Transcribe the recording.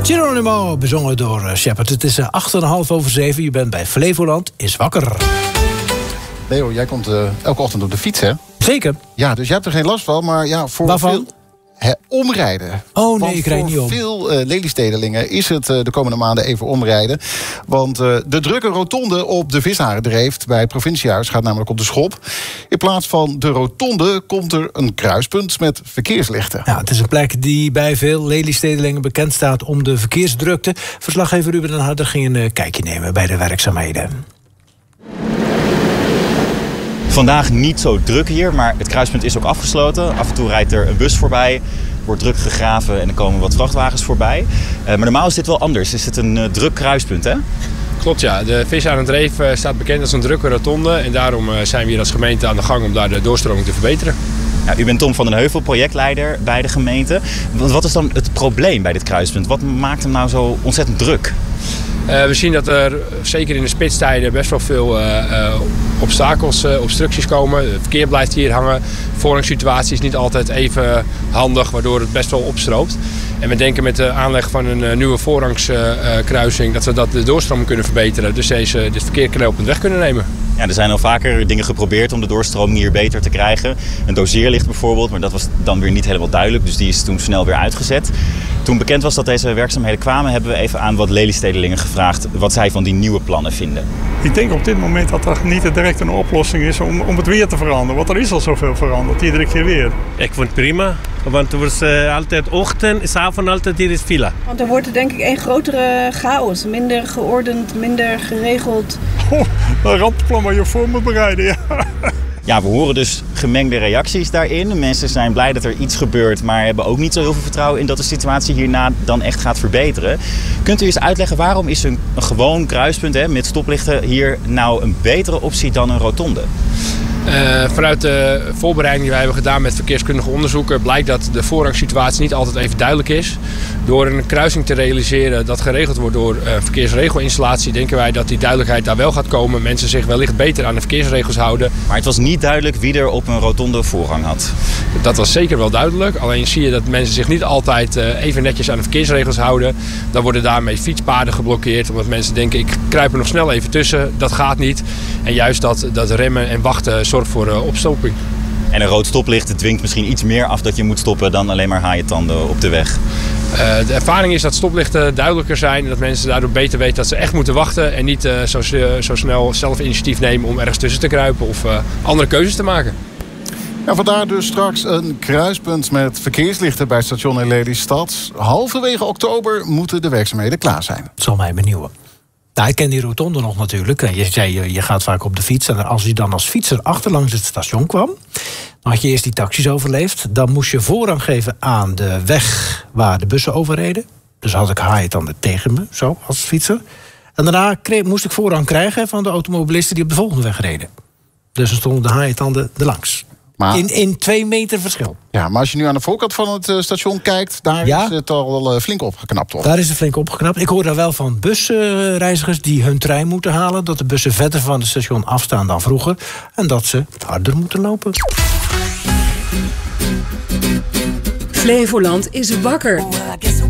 Geronimo, bezongen door Shepard. Het is 7:08. Je bent bij Flevoland is wakker. Leo, jij komt elke ochtend op de fiets, hè? Zeker. Ja, dus jij hebt er geen last van, maar ja, voor waarvan? Omrijden. Oh nee, ik rijd niet om. Voor veel Lelystedelingen is het de komende maanden even omrijden. Want de drukke rotonde op de Visharendreeft bij het provinciehuis gaat namelijk op de schop. In plaats van de rotonde komt er een kruispunt met verkeerslichten. Ja, het is een plek die bij veel Lelystedelingen bekend staat om de verkeersdrukte. Verslaggever Ruben den Harder ging een kijkje nemen bij de werkzaamheden. Vandaag niet zo druk hier, maar het kruispunt is ook afgesloten. Af en toe rijdt er een bus voorbij, wordt druk gegraven en er komen wat vrachtwagens voorbij. Maar normaal is dit wel anders. Is het een druk kruispunt, hè? Klopt, ja. De Visharendreef staat bekend als een drukke rotonde. En daarom zijn we hier als gemeente aan de gang om daar de doorstroming te verbeteren. Ja, u bent Tom van den Heuvel, projectleider bij de gemeente. Wat is dan het probleem bij dit kruispunt? Wat maakt hem nou zo ontzettend druk? We zien dat er zeker in de spitstijden best wel veel obstakels, obstructies komen. Het verkeer blijft hier hangen. De voorrangssituatie is niet altijd even handig, waardoor het best wel opstroomt. En we denken met de aanleg van een nieuwe voorrangskruising dat we de doorstroming kunnen verbeteren. Dus dit verkeer knooppunt weg kunnen nemen. Ja, er zijn al vaker dingen geprobeerd om de doorstroming hier beter te krijgen. Een doseerlicht bijvoorbeeld, maar dat was dan weer niet helemaal duidelijk. Dus die is toen snel weer uitgezet. Toen bekend was dat deze werkzaamheden kwamen, hebben we even aan wat Lelystedelingen gevraagd wat zij van die nieuwe plannen vinden. Ik denk op dit moment dat er niet direct een oplossing is om het weer te veranderen. Want er is al zoveel veranderd, iedere keer weer. Ik vind het prima, want er was altijd ochtend, s'avonds altijd hier is file. Want er wordt denk ik een grotere chaos, minder geordend, minder geregeld. Een rampplan waar je voor moet bereiden, ja. Ja, we horen dus gemengde reacties daarin. Mensen zijn blij dat er iets gebeurt, maar hebben ook niet zo heel veel vertrouwen in dat de situatie hierna dan echt gaat verbeteren. Kunt u eens uitleggen waarom is een gewoon kruispunt met stoplichten hier nou een betere optie dan een rotonde? Vanuit de voorbereiding die wij hebben gedaan met verkeerskundige onderzoeken blijkt dat de voorrangssituatie niet altijd even duidelijk is. Door een kruising te realiseren dat geregeld wordt door verkeersregelinstallatie denken wij dat die duidelijkheid daar wel gaat komen. Mensen zich wellicht beter aan de verkeersregels houden. Maar het was niet duidelijk wie er op een rotonde voorrang had. Dat was zeker wel duidelijk. Alleen zie je dat mensen zich niet altijd even netjes aan de verkeersregels houden. Dan worden daarmee fietspaden geblokkeerd. Omdat mensen denken ik kruip er nog snel even tussen. Dat gaat niet. En juist dat remmen en wachten zorgt voor opstopping. En een rood stoplicht dwingt misschien iets meer af dat je moet stoppen dan alleen maar haaientanden op de weg. De ervaring is dat stoplichten duidelijker zijn en dat mensen daardoor beter weten dat ze echt moeten wachten en niet zo snel zelf initiatief nemen om ergens tussen te kruipen of andere keuzes te maken. Ja, vandaar dus straks een kruispunt met verkeerslichten bij station in Lelystad. Halverwege oktober moeten de werkzaamheden klaar zijn. Het zal mij benieuwen. Nou, ik ken die rotonde nog natuurlijk. Je zei, je gaat vaak op de fiets. En als je dan als fietser achterlangs het station kwam, dan had je eerst die taxis overleefd. Dan moest je voorrang geven aan de weg waar de bussen overreden. Dus had ik haaientanden tegen me, zo, als fietser. En daarna moest ik voorrang krijgen van de automobilisten die op de volgende weg reden. Dus dan stonden de haaientanden erlangs. Maar in 2 meter verschil. Ja, maar als je nu aan de voorkant van het station kijkt, daar is het al wel flink opgeknapt, toch? Daar is het flink opgeknapt. Ik hoor daar wel van busreizigers die hun trein moeten halen, dat de bussen verder van het station afstaan dan vroeger. En dat ze harder moeten lopen. Flevoland is wakker.